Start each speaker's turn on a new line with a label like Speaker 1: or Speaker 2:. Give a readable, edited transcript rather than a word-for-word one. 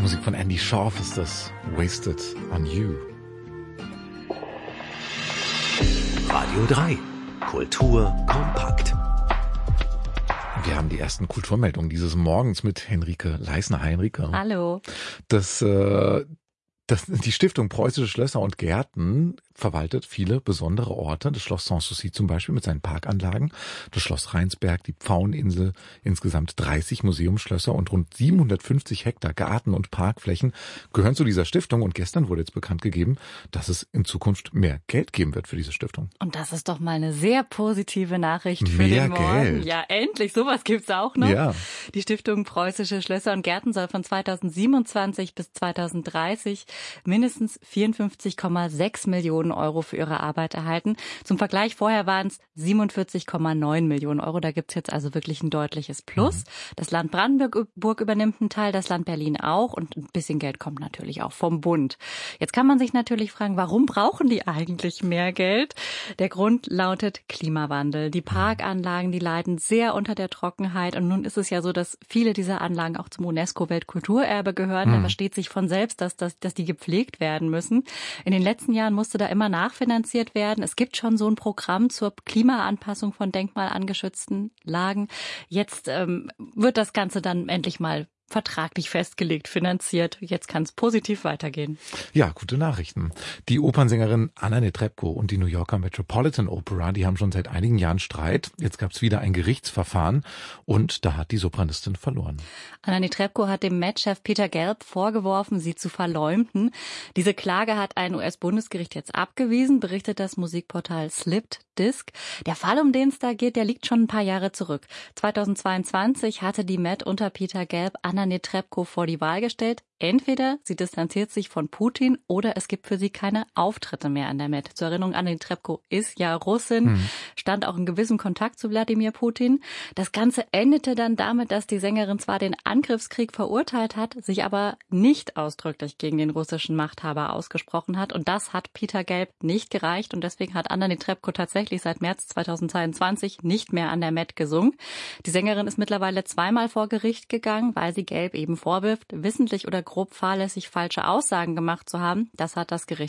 Speaker 1: Musik von Andy Shauf ist das, Wasted on You.
Speaker 2: Radio 3, Kultur kompakt.
Speaker 1: Wir haben die ersten Kulturmeldungen dieses Morgens mit Henrike Leisner. Hi Henrike.
Speaker 3: Hallo.
Speaker 1: Die Stiftung Preußische Schlösser und Gärten verwaltet viele besondere Orte. Das Schloss Sanssouci zum Beispiel mit seinen Parkanlagen, das Schloss Rheinsberg, die Pfaueninsel, insgesamt 30 Museumsschlösser und rund 750 Hektar Garten- und Parkflächen gehören zu dieser Stiftung. Und gestern wurde jetzt bekannt gegeben, dass es in Zukunft mehr Geld geben wird für diese Stiftung.
Speaker 3: Und das ist doch mal eine sehr positive Nachricht für den Morgen.
Speaker 1: Mehr Geld.
Speaker 3: Ja, endlich. Sowas gibt's auch noch.
Speaker 1: Ja.
Speaker 3: Die Stiftung Preußische Schlösser und Gärten soll von 2027 bis 2030 mindestens 54,6 Millionen Euro für ihre Arbeit erhalten. Zum Vergleich, vorher waren es 47,9 Millionen Euro. Da gibt's jetzt also wirklich ein deutliches Plus. Das Land Brandenburg übernimmt einen Teil, das Land Berlin auch. Und ein bisschen Geld kommt natürlich auch vom Bund. Jetzt kann man sich natürlich fragen, warum brauchen die eigentlich mehr Geld? Der Grund lautet Klimawandel. Die Parkanlagen, die leiden sehr unter der Trockenheit. Und nun ist es ja so, dass viele dieser Anlagen auch zum UNESCO-Weltkulturerbe gehören. Da versteht sich von selbst, dass die gepflegt werden müssen. In den letzten Jahren musste da immer nachfinanziert werden. Es gibt schon so ein Programm zur Klimaanpassung von denkmalangeschützten Lagen. Jetzt wird das Ganze dann endlich mal vertraglich festgelegt, finanziert. Jetzt kann es positiv weitergehen.
Speaker 1: Ja, gute Nachrichten. Die Opernsängerin Anna Netrebko und die New Yorker Metropolitan Opera, die haben schon seit einigen Jahren Streit. Jetzt gab es wieder ein Gerichtsverfahren und da hat die Sopranistin verloren.
Speaker 3: Anna Netrebko hat dem Met-Chef Peter Gelb vorgeworfen, sie zu verleumden. Diese Klage hat ein US-Bundesgericht jetzt abgewiesen, berichtet das Musikportal Slipped Disc. Der Fall, um den es da geht, der liegt schon ein paar Jahre zurück. 2022 hatte die Met unter Peter Gelb Anna Netrebko vor die Wahl gestellt. Entweder sie distanziert sich von Putin oder es gibt für sie keine Auftritte mehr an der Met. Zur Erinnerung, Anna Netrebko ist ja Russin, stand auch in gewissem Kontakt zu Wladimir Putin. Das Ganze endete dann damit, dass die Sängerin zwar den Angriffskrieg verurteilt hat, sich aber nicht ausdrücklich gegen den russischen Machthaber ausgesprochen hat. Und das hat Peter Gelb nicht gereicht. Und deswegen hat Anna Netrebko tatsächlich seit März 2022 nicht mehr an der Met gesungen. Die Sängerin ist mittlerweile zweimal vor Gericht gegangen, weil sie Gelb eben vorwirft, wissentlich oder grob fahrlässig falsche Aussagen gemacht zu haben. Das hat das Gericht